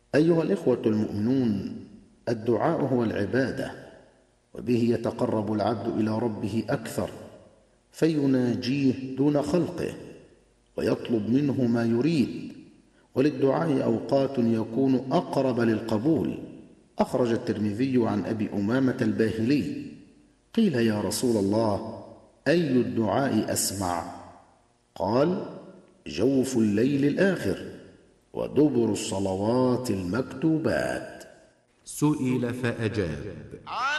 أيها الإخوة المؤمنون، الدعاء هو العبادة، وبه يتقرب العبد إلى ربه أكثر، فيناجيه دون خلقه ويطلب منه ما يريد. وللدعاء أوقات يكون أقرب للقبول. أخرج الترمذي عن أبي أمامة الباهلي قيل: يا رسول الله، أي الدعاء أسمع؟ قال: جوف الليل الآخر، ودبر الصلوات المكتوبات. سئل فأجاب: